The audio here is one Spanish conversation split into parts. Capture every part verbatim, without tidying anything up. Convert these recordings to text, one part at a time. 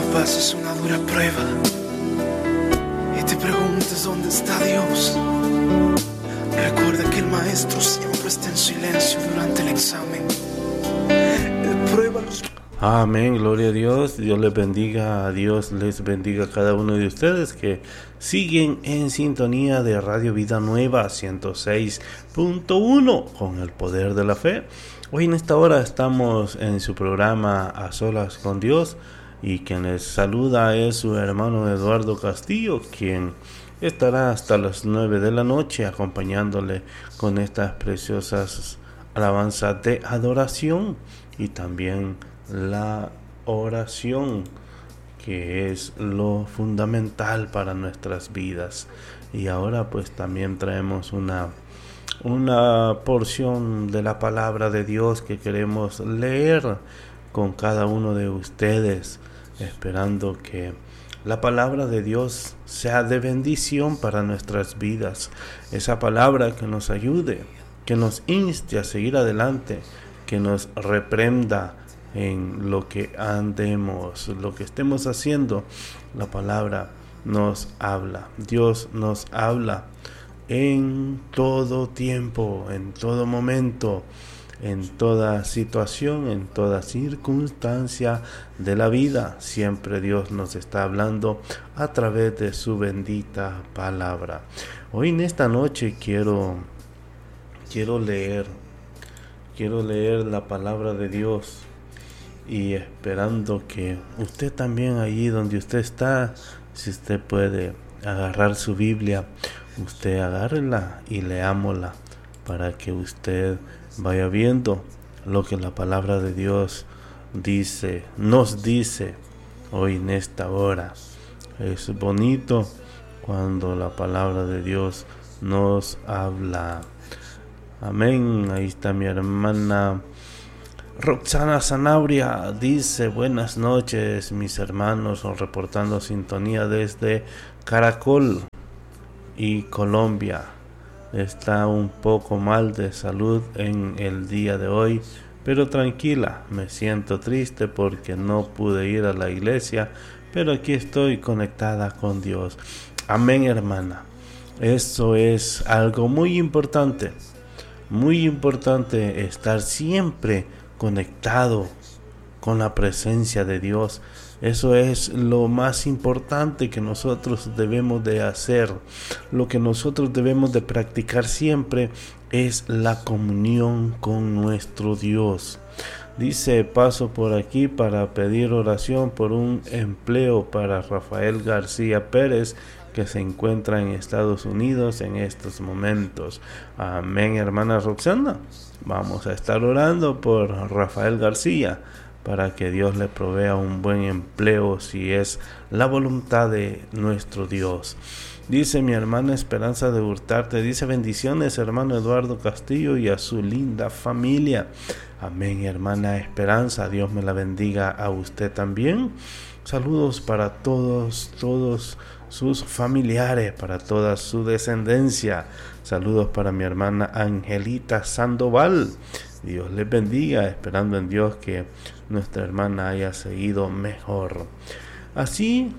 pases una dura prueba y te preguntes dónde está Dios, recuerda que el maestro siempre está en silencio durante el examen. Él prueba los... Amén, gloria a Dios. Dios les bendiga, a Dios les bendiga a cada uno de ustedes que siguen en sintonía de Radio Vida Nueva ciento seis punto uno con el poder de la fe. Hoy en esta hora estamos en su programa A Solas con Dios y quien les saluda es su hermano Eduardo Castillo, quien estará hasta las nueve de la noche acompañándole con estas preciosas alabanzas de adoración y también la oración, que es lo fundamental para nuestras vidas. Y ahora pues también traemos una una porción de la palabra de Dios que queremos leer con cada uno de ustedes, esperando que la palabra de Dios sea de bendición para nuestras vidas, esa palabra que nos ayude, que nos inste a seguir adelante, que nos reprenda en lo que andemos, lo que estemos haciendo. La palabra nos habla, Dios nos habla en todo tiempo, en todo momento, en toda situación, en toda circunstancia de la vida. Siempre Dios nos está hablando a través de su bendita palabra. Hoy en esta noche quiero quiero leer quiero leer la palabra de Dios, y esperando que usted también, allí donde usted está, si usted puede agarrar su Biblia, usted agárrela y leámosla para que usted vaya viendo lo que la palabra de Dios dice, nos dice hoy en esta hora. Es bonito cuando la palabra de Dios nos habla. Amén. Ahí está mi hermana Roxana Zanabria, dice: buenas noches mis hermanos, reportando sintonía desde Caracol y Colombia. Está un poco mal de salud en el día de hoy, pero tranquila, me siento triste porque no pude ir a la iglesia, pero aquí estoy conectada con Dios. Amén, hermana. Eso es algo muy importante, muy importante, estar siempre conectado con la presencia de Dios. Eso es lo más importante que nosotros debemos de hacer. Lo que nosotros debemos de practicar siempre es la comunión con nuestro Dios. Dice: paso por aquí para pedir oración por un empleo para Rafael García Pérez, que se encuentra en Estados Unidos en estos momentos. Amén, hermana Roxana. Vamos a estar orando por Rafael García para que Dios le provea un buen empleo, si es la voluntad de nuestro Dios. Dice mi hermana Esperanza de Hurtarte, dice: bendiciones hermano Eduardo Castillo y a su linda familia. Amén, hermana Esperanza, Dios me la bendiga a usted también. Saludos para todos, todos sus familiares, para toda su descendencia. Saludos para mi hermana Angelita Sandoval. Dios les bendiga, esperando en Dios que nuestra hermana haya seguido mejor. Así,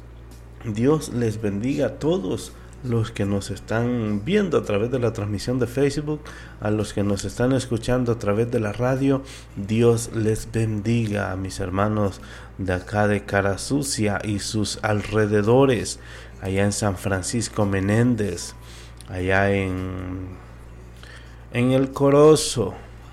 Dios les bendiga a todos los que nos están viendo a través de la transmisión de Facebook, a los que nos están escuchando a través de la radio. Dios les bendiga a mis hermanos de acá de Cara Sucia y sus alrededores, allá en San Francisco Menéndez, allá en en El Corozo,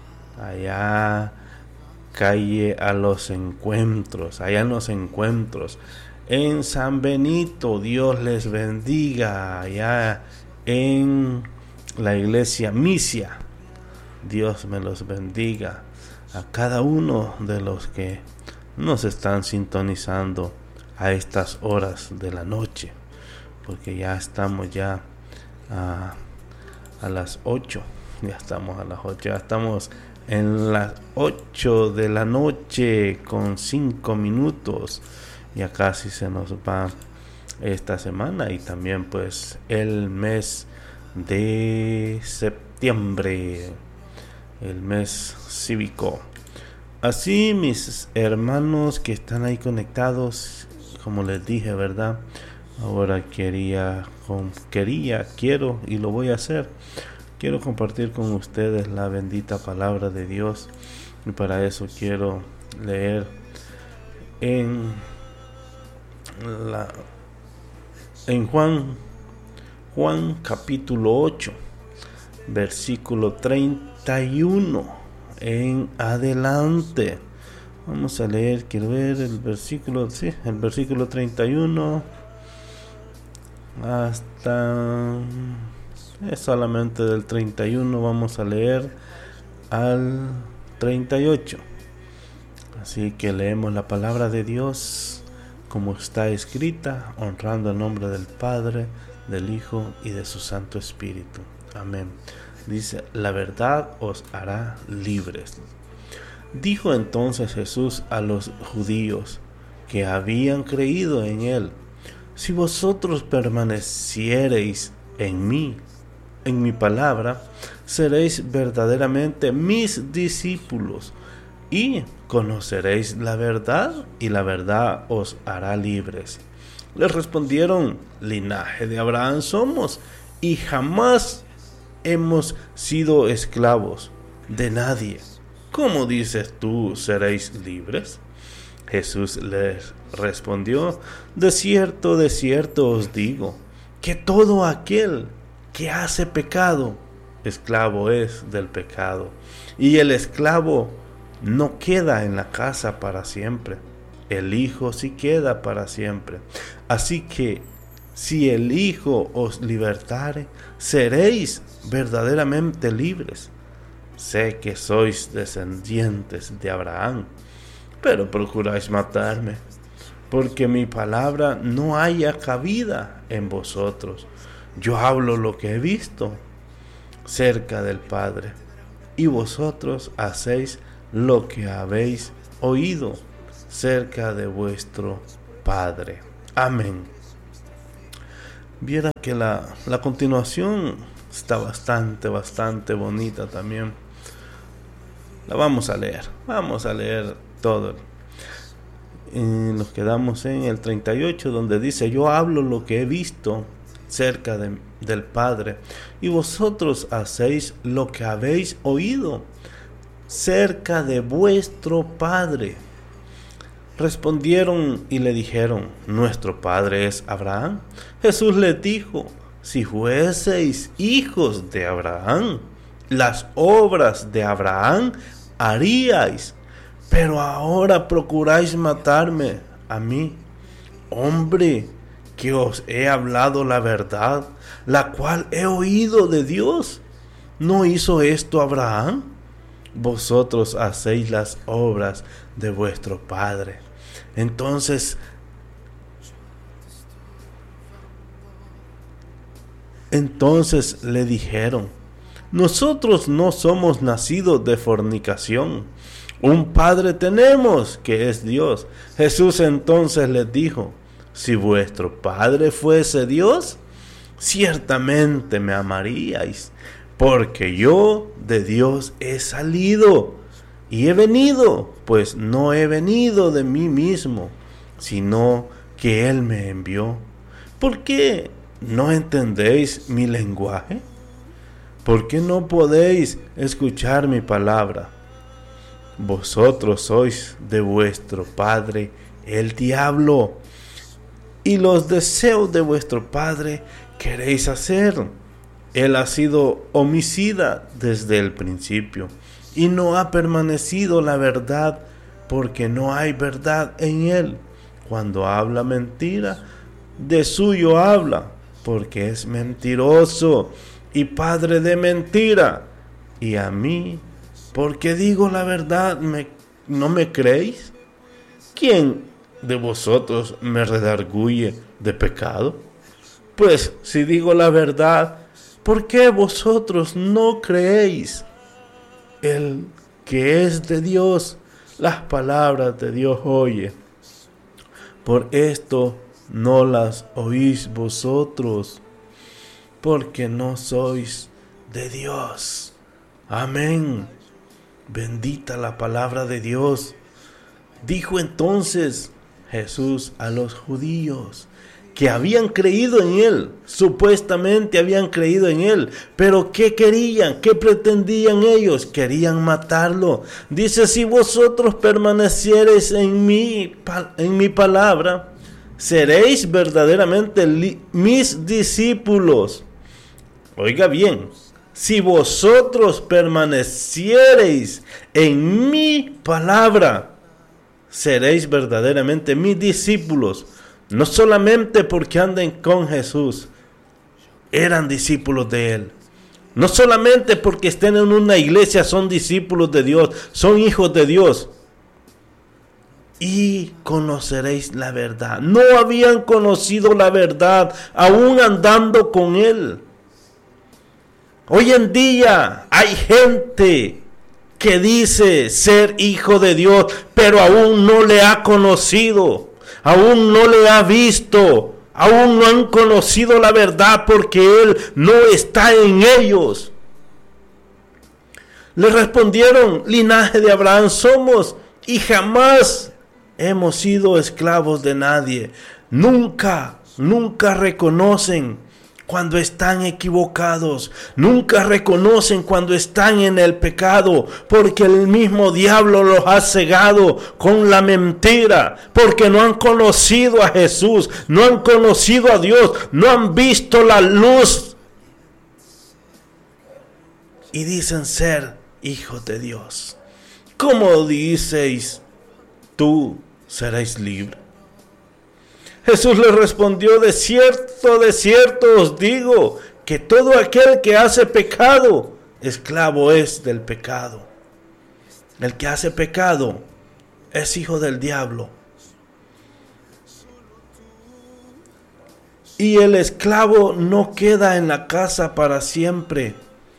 allá calle a los encuentros, allá en los encuentros, en San Benito. Dios les bendiga, allá en la iglesia Misia. Dios me los bendiga a cada uno de los que nos están sintonizando a estas horas de la noche, porque ya estamos ya a, a las ocho, ya estamos a las ocho, ya estamos en las ocho de la noche con cinco minutos. Ya casi se nos va esta semana y también pues el mes de septiembre, el mes cívico. Así, mis hermanos que están ahí conectados, como les dije, ¿verdad? Ahora quería, quería, quiero y lo voy a hacer. Quiero compartir con ustedes la bendita palabra de Dios. Y para eso quiero leer en, la, en Juan, Juan capítulo ocho, versículo treinta y uno. En adelante vamos a leer, quiero ver el versículo, sí, el versículo treinta y uno hasta, es solamente del treinta y uno, vamos a leer al treinta y ocho. Así que leemos la palabra de Dios como está escrita, honrando el nombre del Padre, del Hijo y de su Santo Espíritu. Amén. Dice, la verdad os hará libres. Dijo entonces Jesús a los judíos que habían creído en él: si vosotros permaneciereis en mí, en mi palabra, seréis verdaderamente mis discípulos y conoceréis la verdad, y la verdad os hará libres. Les respondieron: linaje de Abraham somos, y jamás hemos sido esclavos de nadie. ¿Cómo dices tú, seréis libres? Jesús les respondió: de cierto, de cierto os digo, que todo aquel que hace pecado, esclavo es del pecado. Y el esclavo no queda en la casa para siempre, el Hijo sí queda para siempre. Así que si el Hijo os libertare, seréis verdaderamente libres. Sé que sois descendientes de Abraham, pero procuráis matarme, porque mi palabra no haya cabida en vosotros. Yo hablo lo que he visto cerca del Padre, y vosotros hacéis lo que habéis oído cerca de vuestro Padre. Amén. Viera que la, la continuación está bastante, bastante bonita también. La vamos a leer, vamos a leer todo. Y nos quedamos en el treinta y ocho, donde dice: yo hablo lo que he visto cerca de, del Padre, y vosotros hacéis lo que habéis oído cerca de vuestro Padre. Respondieron y le dijeron: nuestro padre es Abraham. Jesús les dijo: si fueseis hijos de Abraham, las obras de Abraham haríais, pero ahora procuráis matarme a mí, hombre, que os he hablado la verdad, la cual he oído de Dios. ¿No hizo esto Abraham? Vosotros hacéis las obras de vuestro padre. Entonces, entonces le dijeron: nosotros no somos nacidos de fornicación. Un padre tenemos, que es Dios. Jesús entonces les dijo: si vuestro padre fuese Dios, ciertamente me amaríais, porque yo de Dios he salido y he venido, pues no he venido de mí mismo, sino que Él me envió. ¿Por qué no entendéis mi lenguaje? ¿Por qué no podéis escuchar mi palabra? Vosotros sois de vuestro padre el diablo, y los deseos de vuestro padre queréis hacer. Él ha sido homicida desde el principio, y no ha permanecido la verdad, porque no hay verdad en él. Cuando habla mentira, de suyo habla, porque es mentiroso y padre de mentira. Y a mí, porque digo la verdad, me, ¿no me creéis? ¿Quién de vosotros me redarguye de pecado? Pues si digo la verdad, ¿por qué vosotros no creéis? El que es de Dios, las palabras de Dios oye. Por esto no las oís vosotros, porque no sois de Dios. Amén. Bendita la palabra de Dios. Dijo entonces Jesús a los judíos que habían creído en Él, supuestamente habían creído en Él, pero ¿qué querían? ¿Qué pretendían ellos? Querían matarlo. Dice, si vosotros permaneciereis en mi, en mi palabra, seréis verdaderamente li- mis discípulos. Oiga bien, si vosotros permaneciereis en mi palabra, seréis verdaderamente mis discípulos. No solamente porque anden con Jesús, eran discípulos de Él. No solamente porque estén en una iglesia son discípulos de Dios, son hijos de Dios. Y conoceréis la verdad. No habían conocido la verdad, aún andando con Él. Hoy en día hay gente que dice ser hijo de Dios, pero aún no le ha conocido. Aún no le ha visto, aún no han conocido la verdad porque Él no está en ellos. Le respondieron, linaje de Abraham somos y jamás hemos sido esclavos de nadie. Nunca, nunca reconocen cuando están equivocados, nunca reconocen cuando están en el pecado, porque el mismo diablo los ha cegado con la mentira, porque no han conocido a Jesús, no han conocido a Dios, no han visto la luz y dicen ser hijos de Dios. ¿Cómo dices tú seréis libres? Jesús le respondió, de cierto, de cierto os digo, que todo aquel que hace pecado, esclavo es del pecado. El que hace pecado es hijo del diablo. Y el esclavo no queda en la casa para siempre.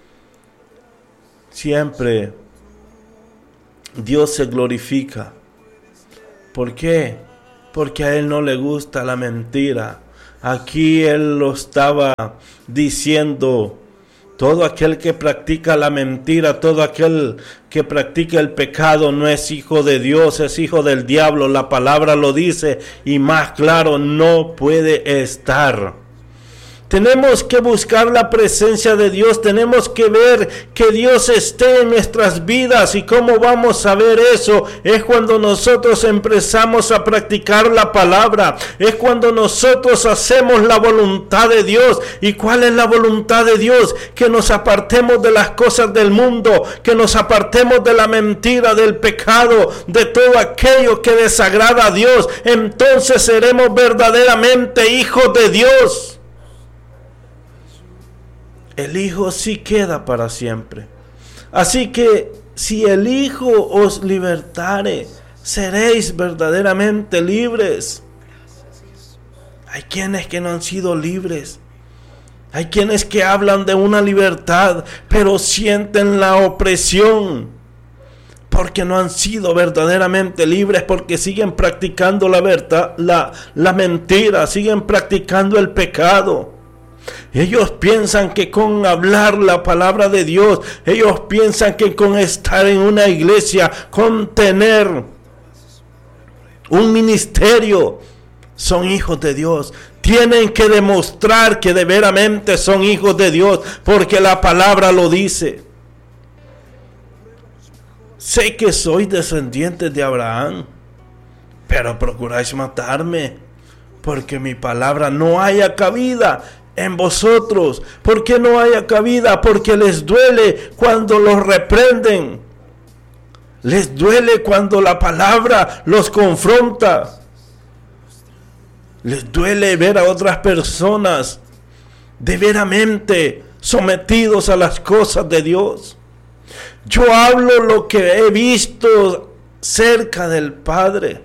Siempre Dios se glorifica. ¿Por qué? Porque a Él no le gusta la mentira. Aquí Él lo estaba diciendo. Todo aquel que practica la mentira, todo aquel que practica el pecado no es hijo de Dios, es hijo del diablo. La palabra lo dice y más claro no puede estar. Tenemos que buscar la presencia de Dios, tenemos que ver que Dios esté en nuestras vidas. ¿Y cómo vamos a ver eso? Es cuando nosotros empezamos a practicar la palabra, es cuando nosotros hacemos la voluntad de Dios. ¿Y cuál es la voluntad de Dios? Que nos apartemos de las cosas del mundo, que nos apartemos de la mentira, del pecado, de todo aquello que desagrada a Dios. Entonces seremos verdaderamente hijos de Dios. El Hijo sí queda para siempre. Así que si el Hijo os libertare, seréis verdaderamente libres. Hay quienes que no han sido libres. Hay quienes que hablan de una libertad, pero sienten la opresión. Porque no han sido verdaderamente libres, porque siguen practicando la verdad, la, la mentira, siguen practicando el pecado. Ellos piensan que con hablar la palabra de Dios, ellos piensan que con estar en una iglesia, con tener un ministerio, son hijos de Dios. Tienen que demostrar que de veramente son hijos de Dios, porque la palabra lo dice. Sé que sois descendientes de Abraham, pero procuráis matarme, porque mi palabra no haya cabida en vosotros. ¿Por qué no haya cabida? Porque les duele cuando los reprenden. Les duele cuando la palabra los confronta. Les duele ver a otras personas de veramente sometidos a las cosas de Dios. Yo hablo lo que he visto cerca del Padre.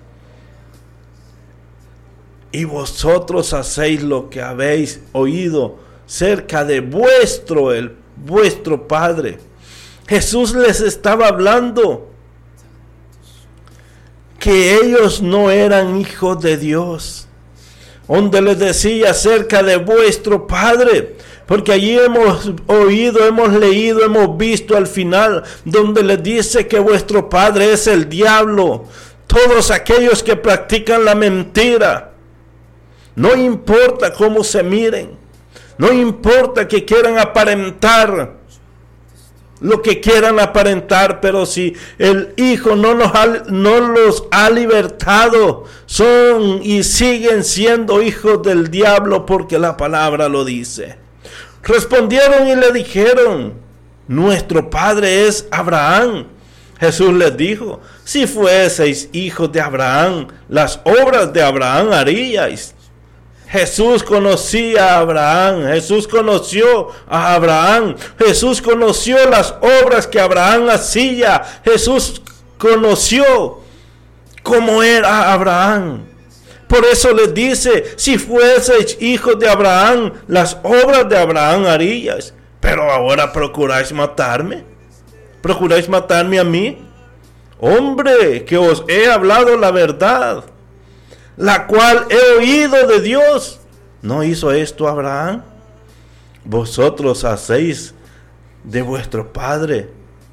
Y vosotros hacéis lo que habéis oído cerca de vuestro, el vuestro Padre. Jesús les estaba hablando que ellos no eran hijos de Dios. donde les decía acerca de vuestro Padre, porque allí hemos oído, hemos leído, hemos visto al final, donde les dice que vuestro padre es el diablo, todos aquellos que practican la mentira. No importa cómo se miren, no importa que quieran aparentar lo que quieran aparentar, pero si el Hijo no, nos ha, no los ha libertado, son y siguen siendo hijos del diablo, porque la palabra lo dice. Respondieron y le dijeron: nuestro padre es Abraham. Jesús les dijo: si fueseis hijos de Abraham, las obras de Abraham haríais. Jesús conocía a Abraham, Jesús conoció a Abraham, Jesús conoció las obras que Abraham hacía, Jesús conoció cómo era Abraham. Por eso les dice: si fueseis hijos de Abraham, las obras de Abraham haríais. Pero ahora procuráis matarme, procuráis matarme a mí. Hombre, que os he hablado la verdad, la cual he oído de Dios. ¿No hizo esto Abraham? Vosotros hacéis de vuestro padre.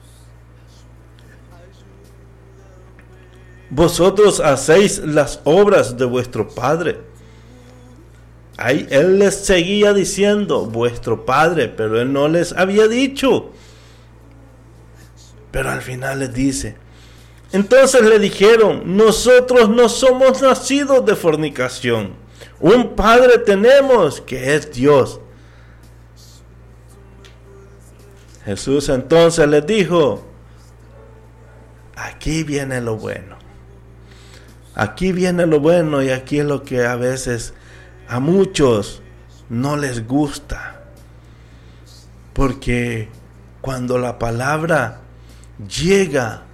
Vosotros hacéis las obras de vuestro padre. Ahí él les seguía diciendo vuestro padre, pero él no les había dicho. Pero al final les dice: entonces le dijeron: nosotros no somos nacidos de fornicación. Un padre tenemos, que es Dios. Jesús entonces les dijo: aquí viene lo bueno. Aquí viene lo bueno, y aquí es lo que a veces a muchos no les gusta. Porque cuando la palabra llega,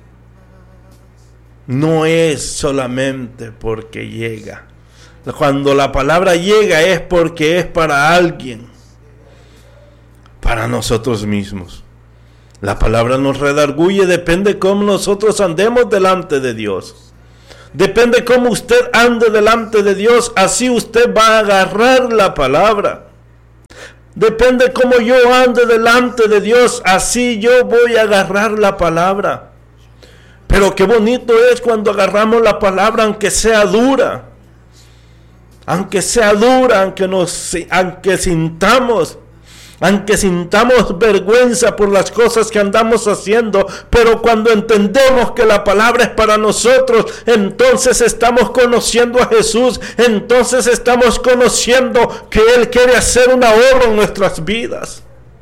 no es solamente porque llega. Cuando la palabra llega es porque es para alguien, para nosotros mismos. La palabra nos redarguye, depende cómo nosotros andemos delante de Dios. Depende cómo usted ande delante de Dios, así usted va a agarrar la palabra. Depende cómo yo ande delante de Dios, así yo voy a agarrar la palabra. Pero qué bonito es cuando agarramos la palabra, aunque sea dura. Aunque sea dura, aunque nos, aunque sintamos, aunque sintamos vergüenza por las cosas que andamos haciendo, pero cuando entendemos que la palabra es para nosotros, entonces estamos conociendo a Jesús, entonces estamos conociendo que Él quiere hacer una obra en nuestras vidas.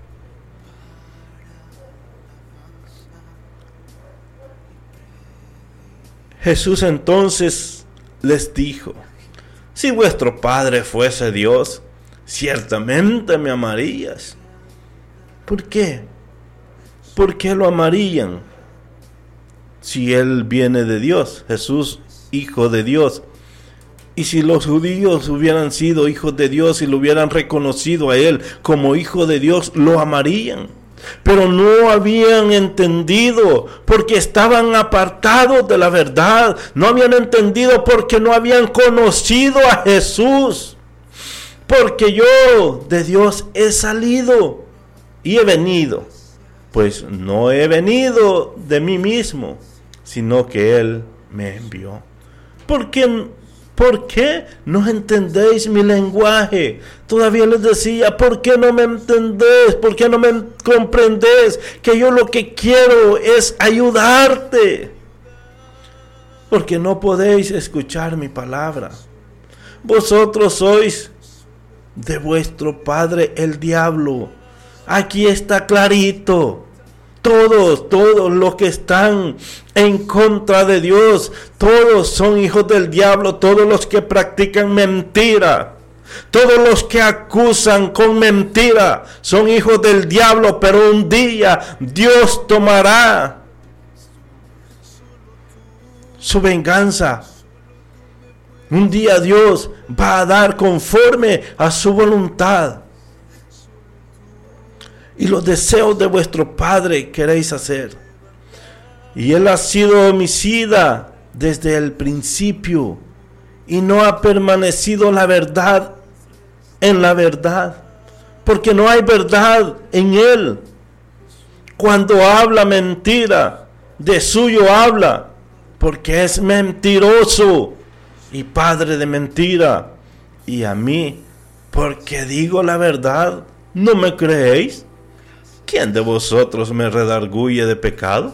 Jesús entonces les dijo: si vuestro Padre fuese Dios, ciertamente me amarías. ¿Por qué? ¿Por qué lo amarían? Si Él viene de Dios, Jesús, hijo de Dios. Y si los judíos hubieran sido hijos de Dios y lo hubieran reconocido a Él como hijo de Dios, lo amarían. Pero no habían entendido porque estaban apartados de la verdad. No habían entendido porque no habían conocido a Jesús. Porque yo de Dios he salido y he venido. Pues no he venido de mí mismo, sino que Él me envió. ¿Por qué, ¿Por qué no entendéis mi lenguaje? Todavía les decía: ¿por qué no me entendéis? ¿Por qué no me comprendéis? Que yo lo que quiero es ayudarte. Porque no podéis escuchar mi palabra. Vosotros sois de vuestro padre el diablo. Aquí está clarito. Todos, todos los que están en contra de Dios, todos son hijos del diablo. Todos los que practican mentira, todos los que acusan con mentira, son hijos del diablo. Pero un día Dios tomará su venganza. Un día Dios va a dar conforme a su voluntad. Y los deseos de vuestro padre queréis hacer. Y él ha sido homicida desde el principio y no ha permanecido la verdad en la verdad, porque no hay verdad en él. Cuando habla mentira, de suyo habla, porque es mentiroso y padre de mentira. Y a mí, porque digo la verdad, ¿no me creéis? ¿Quién de vosotros me redarguye de pecado?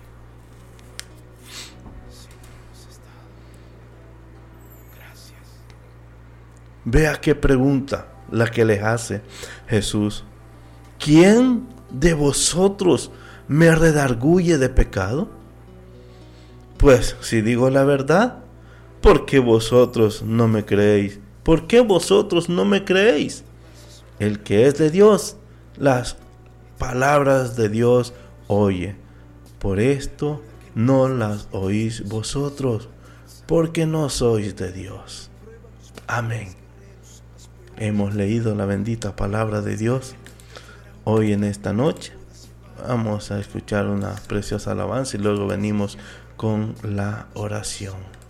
Vea qué pregunta la que les hace Jesús. ¿Quién de vosotros me redarguye de pecado? Pues si digo la verdad, ¿por qué vosotros no me creéis? ¿Por qué vosotros no me creéis? El que es de Dios, las palabras de Dios oye. Por esto no las oís vosotros, porque no sois de Dios. Amén. Hemos leído la bendita palabra de Dios hoy en esta noche. Vamos a escuchar una preciosa alabanza y luego venimos con la oración.